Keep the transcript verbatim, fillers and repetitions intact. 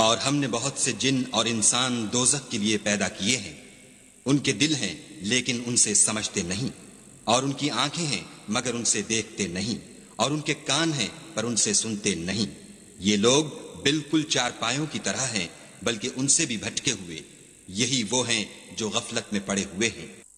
और हमने बहुत से जिन और इंसान दोज़ख के लिए पैदा किए हैं। उनके दिल हैं लेकिन उनसे समझते नहीं, और उनकी आंखें हैं मगर उनसे देखते नहीं, और उनके कान हैं पर उनसे सुनते नहीं। ये लोग बिल्कुल चारपायों की तरह हैं, बल्कि उनसे भी भटके हुए। यही वो हैं जो गफलत में पड़े हुए हैं।